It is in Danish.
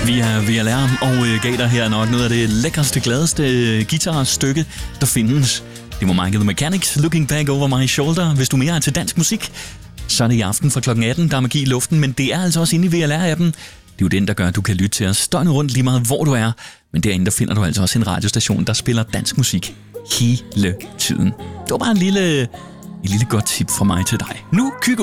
Vi er VLR og gav dig her nok noget af det lækreste, gladeste guitarstykke, der findes. Det var Michael the Mechanics, Looking Back Over My Shoulder. Hvis du mere er til dansk musik, så er det i aften fra klokken 18, der er magi i luften, men det er altså også inde i VLR-appen. Det er jo den, der gør, at du kan lytte til os døgnet rundt lige meget, hvor du er. Men derinde, der finder du altså også en radiostation, der spiller dansk musik hele tiden. Det var bare en lille godt tip fra mig til dig. Nu, Kygo!